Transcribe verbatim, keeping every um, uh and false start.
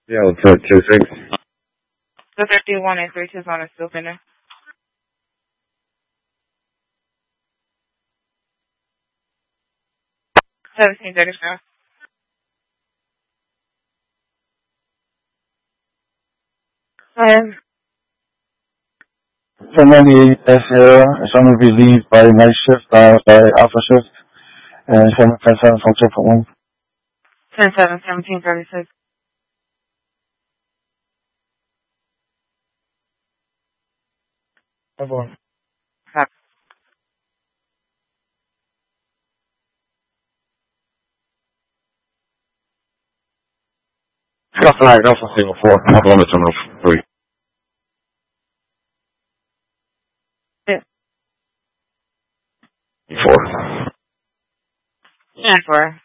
Yeah, let's uh, two six. The thirty-one and three two is on a still fender. Seventeen thirty-five. Um, ten ninety-eight S Sierra is on to be relieved by night shift, uh, by alpha shift, and seven five seven function for one. ten seven seventeen thirty-six. Everyone. Copy. Alpha nine, Alpha single four. Alpha limit terminal three. Yeah. Four. And four.